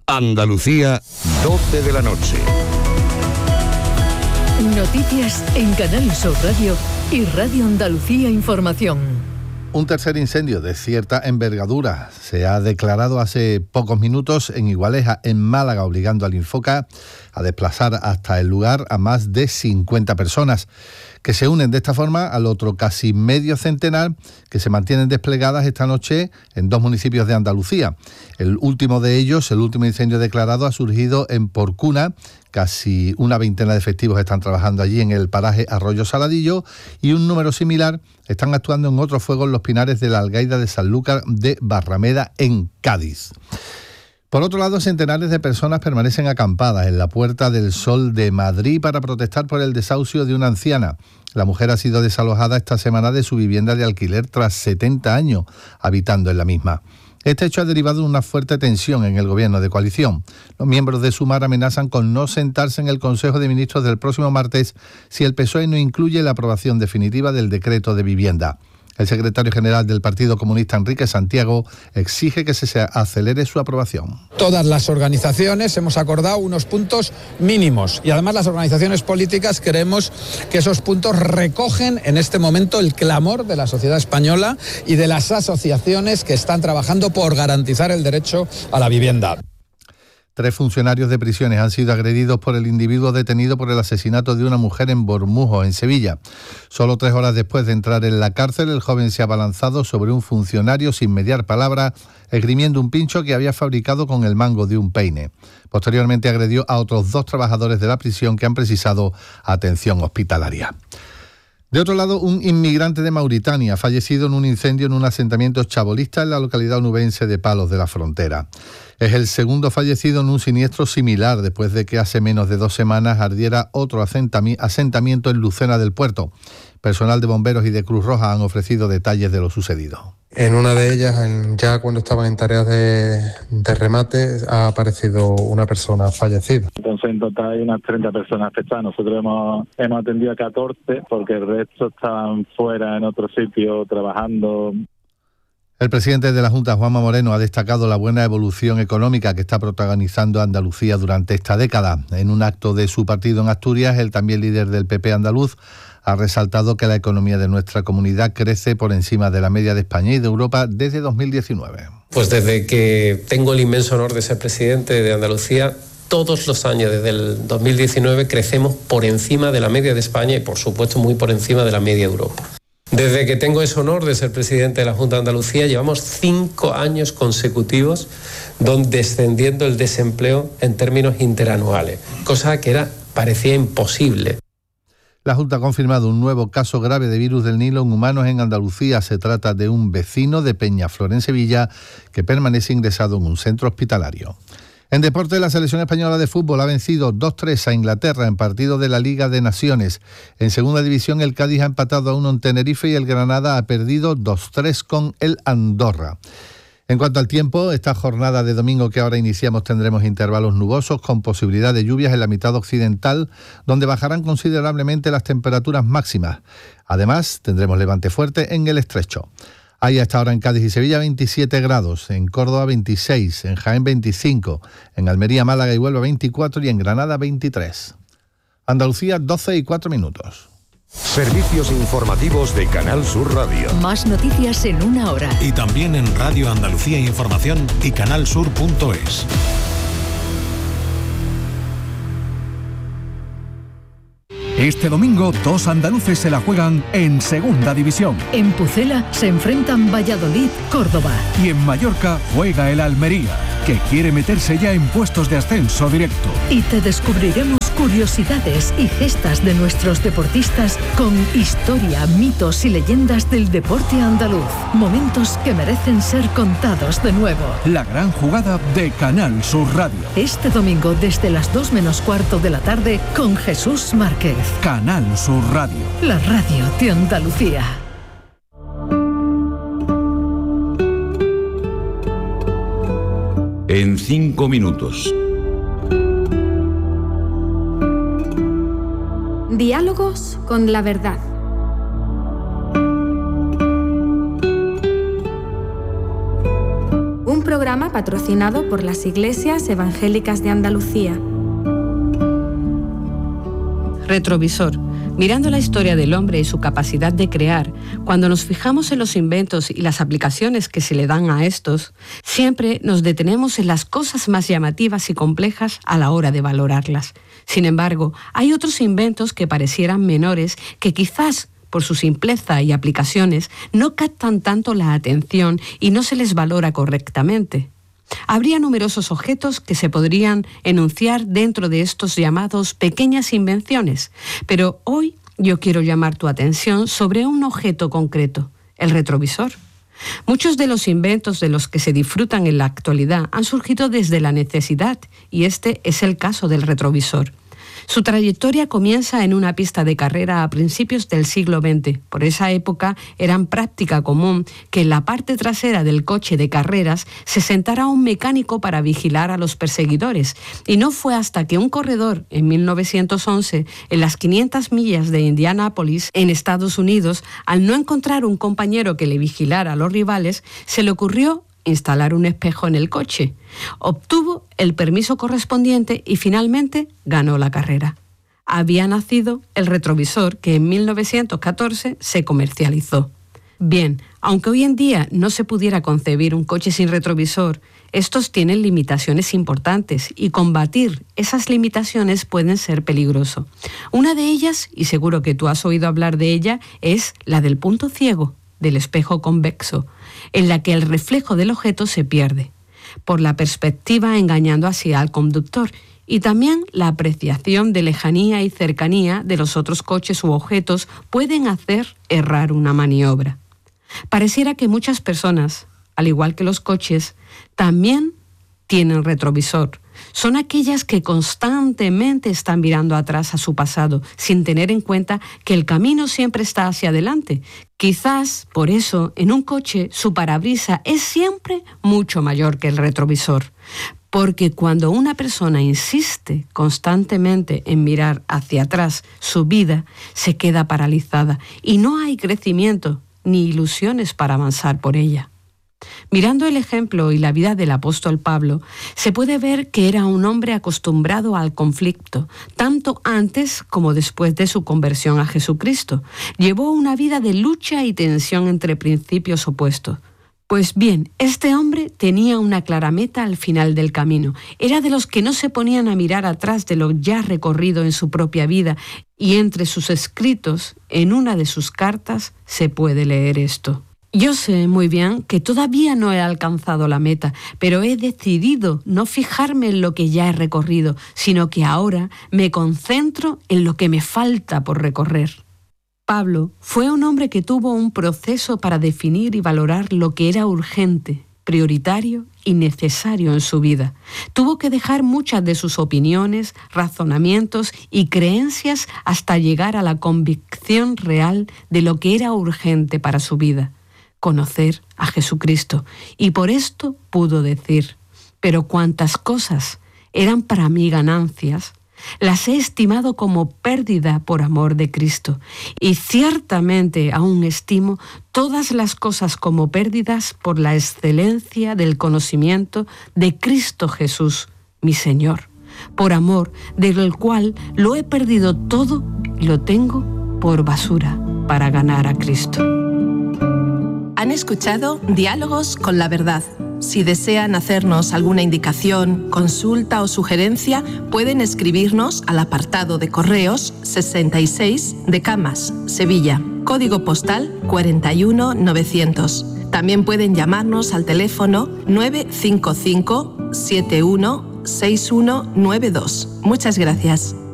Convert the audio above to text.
Andalucía, 12 de la noche. Noticias en Canal Sur Radio y Radio Andalucía Información. Un tercer incendio de cierta envergadura se ha declarado hace pocos minutos en Igualeja, en Málaga, obligando al Infoca a desplazar hasta el lugar a más de 50 personas, que se unen de esta forma al otro casi medio centenar que se mantienen desplegadas esta noche en 2 municipios de Andalucía. El último de ellos, el último incendio declarado, ha surgido en Porcuna. Casi una veintena de efectivos están trabajando allí en el paraje Arroyo Saladillo y un número similar están actuando en otro fuego en los pinares de la Algaida de Sanlúcar de Barrameda, en Cádiz. Por otro lado, centenares de personas permanecen acampadas en la Puerta del Sol de Madrid para protestar por el desahucio de una anciana. La mujer ha sido desalojada esta semana de su vivienda de alquiler tras 70 años habitando en la misma. Este hecho ha derivado de una fuerte tensión en el gobierno de coalición. Los miembros de Sumar amenazan con no sentarse en el Consejo de Ministros del próximo martes si el PSOE no incluye la aprobación definitiva del decreto de vivienda. El secretario general del Partido Comunista, Enrique Santiago, exige que se acelere su aprobación. Todas las organizaciones hemos acordado unos puntos mínimos y además las organizaciones políticas creemos que esos puntos recogen en este momento el clamor de la sociedad española y de las asociaciones que están trabajando por garantizar el derecho a la vivienda. 3 funcionarios de prisiones han sido agredidos por el individuo detenido por el asesinato de una mujer en Bormujos, en Sevilla. Solo 3 horas después de entrar en la cárcel, el joven se ha abalanzado sobre un funcionario sin mediar palabra, esgrimiendo un pincho que había fabricado con el mango de un peine. Posteriormente agredió a otros 2 trabajadores de la prisión que han precisado atención hospitalaria. De otro lado, un inmigrante de Mauritania ha fallecido en un incendio en un asentamiento chabolista en la localidad onubense de Palos de la Frontera. Es el segundo fallecido en un siniestro similar después de que hace menos de 2 semanas ardiera otro asentamiento en Lucena del Puerto. Personal de bomberos y de Cruz Roja han ofrecido detalles de lo sucedido. En una de ellas, ya cuando estaban en tareas de remate, ha aparecido una persona fallecida. Entonces, en total hay unas 30 personas afectadas. Nosotros hemos atendido a 14 porque el resto estaban fuera en otro sitio trabajando. El presidente de la Junta, Juanma Moreno, ha destacado la buena evolución económica que está protagonizando Andalucía durante esta década. En un acto de su partido en Asturias, el también líder del PP andaluz ha resaltado que la economía de nuestra comunidad crece por encima de la media de España y de Europa desde 2019. Pues desde que tengo el inmenso honor de ser presidente de Andalucía, todos los años desde el 2019 crecemos por encima de la media de España y por supuesto muy por encima de la media de Europa. Desde que tengo ese honor de ser presidente de la Junta de Andalucía, llevamos 5 años consecutivos descendiendo el desempleo en términos interanuales, cosa que parecía imposible. La Junta ha confirmado un nuevo caso grave de virus del Nilo en humanos en Andalucía. Se trata de un vecino de Peñaflor, en Sevilla, que permanece ingresado en un centro hospitalario. En deporte, la selección española de fútbol ha vencido 2-3 a Inglaterra en partido de la Liga de Naciones. En segunda división, el Cádiz ha empatado a 1 en Tenerife y el Granada ha perdido 2-3 con el Andorra. En cuanto al tiempo, esta jornada de domingo que ahora iniciamos tendremos intervalos nubosos con posibilidad de lluvias en la mitad occidental, donde bajarán considerablemente las temperaturas máximas. Además, tendremos levante fuerte en el estrecho. Hay a esta hora en Cádiz y Sevilla 27 grados, en Córdoba 26, en Jaén 25, en Almería, Málaga y Huelva 24 y en Granada 23. Andalucía, 12:04. Servicios informativos de Canal Sur Radio. Más noticias en 1 hora. Y también en Radio Andalucía Información y canalsur.es. Este domingo, 2 andaluces se la juegan en Segunda División. En Pucela se enfrentan Valladolid, Córdoba. Y en Mallorca juega el Almería, que quiere meterse ya en puestos de ascenso directo. Y te descubriremos curiosidades y gestas de nuestros deportistas con historia, mitos y leyendas del deporte andaluz. Momentos que merecen ser contados de nuevo. La gran jugada de Canal Sur Radio. Este domingo desde las 2 menos cuarto de la tarde con Jesús Márquez. Canal Sur Radio. La radio de Andalucía. En 5 minutos. Diálogos con la verdad. Un programa programa patrocinado por las Iglesias Evangélicas de Andalucía. Retrovisor. Mirando la historia del hombre y su capacidad de crear, cuando nos fijamos en los inventos y las aplicaciones que se le dan a estos, siempre nos detenemos en las cosas más llamativas y complejas a la hora de valorarlas. Sin embargo, hay otros inventos que parecieran menores que quizás por su simpleza y aplicaciones, no captan tanto la atención y no se les valora correctamente. Habría numerosos objetos que se podrían enunciar dentro de estos llamados pequeñas invenciones, pero hoy yo quiero llamar tu atención sobre un objeto concreto, el retrovisor. Muchos de los inventos de los que se disfrutan en la actualidad han surgido desde la necesidad, y este es el caso del retrovisor. Su trayectoria comienza en una pista de carrera a principios del siglo XX. Por esa época era práctica común que en la parte trasera del coche de carreras se sentara un mecánico para vigilar a los perseguidores. Y no fue hasta que un corredor, en 1911, en las 500 millas de Indianápolis, en Estados Unidos, al no encontrar un compañero que le vigilara a los rivales, se le ocurrió instalar un espejo en el coche. Obtuvo el permiso correspondiente y finalmente ganó la carrera. Había nacido el retrovisor que en 1914 se comercializó. Bien, aunque hoy en día no se pudiera concebir un coche sin retrovisor, estos tienen limitaciones importantes y combatir esas limitaciones pueden ser peligroso. Una de ellas, y seguro que tú has oído hablar de ella, es la del punto ciego del espejo convexo, en la que el reflejo del objeto se pierde, por la perspectiva engañando así al conductor, y también la apreciación de lejanía y cercanía de los otros coches u objetos pueden hacer errar una maniobra. Pareciera que muchas personas, al igual que los coches, también tienen retrovisor. Son aquellas que constantemente están mirando atrás a su pasado, sin tener en cuenta que el camino siempre está hacia adelante. Quizás, por eso, en un coche su parabrisa es siempre mucho mayor que el retrovisor. Porque cuando una persona insiste constantemente en mirar hacia atrás, su vida se queda paralizada y no hay crecimiento ni ilusiones para avanzar por ella. Mirando el ejemplo y la vida del apóstol Pablo, se puede ver que era un hombre acostumbrado al conflicto, tanto antes como después de su conversión a Jesucristo. Llevó una vida de lucha y tensión entre principios opuestos. Pues bien, este hombre tenía una clara meta al final del camino. Era de los que no se ponían a mirar atrás de lo ya recorrido en su propia vida, y entre sus escritos, en una de sus cartas, se puede leer esto. Yo sé muy bien que todavía no he alcanzado la meta, pero he decidido no fijarme en lo que ya he recorrido, sino que ahora me concentro en lo que me falta por recorrer. Pablo fue un hombre que tuvo un proceso para definir y valorar lo que era urgente, prioritario y necesario en su vida. Tuvo que dejar muchas de sus opiniones, razonamientos y creencias hasta llegar a la convicción real de lo que era urgente para su vida. Conocer a Jesucristo, y por esto pudo decir: pero cuantas cosas eran para mí ganancias, las he estimado como pérdida por amor de Cristo, y ciertamente aún estimo todas las cosas como pérdidas por la excelencia del conocimiento de Cristo Jesús, mi Señor, por amor del cual lo he perdido todo y lo tengo por basura para ganar a Cristo. Han escuchado Diálogos con la Verdad. Si desean hacernos alguna indicación, consulta o sugerencia, pueden escribirnos al apartado de correos 66 de Camas, Sevilla, código postal 41900. También pueden llamarnos al teléfono 955 71 6192. Muchas gracias.